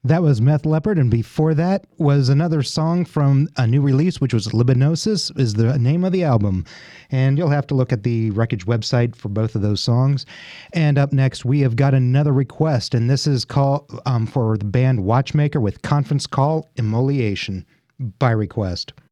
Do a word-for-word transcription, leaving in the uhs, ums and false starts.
That was Meth Leopard, and before that was another song from a new release, which was Libanosis, is the name of the album. And you'll have to look at the Wreckage website for both of those songs. And up next, we have got another request, and this is called um, for the band Watchmaker with Conference Call Immolation by request.